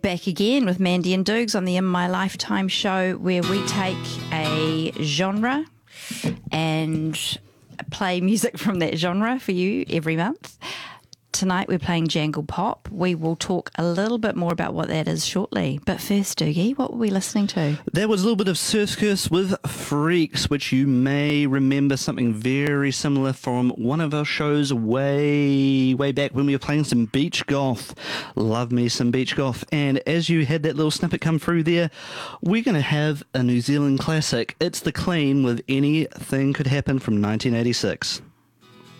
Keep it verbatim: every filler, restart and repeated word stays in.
Back again with Mandy and Dukes on the In My Lifetime show, where we take a genre and play music from that genre for you every month. Tonight we're playing Jangle Pop. We will talk a little bit more about what that is shortly. But first, Doogie, what were we listening to? That was a little bit of Circus with Freaks, which you may remember something very similar from one of our shows way, way back when we were playing some beach golf. Love me some beach golf. And as you had that little snippet come through there, we're going to have a New Zealand classic. It's The Clean with Anything Could Happen from nineteen eighty-six.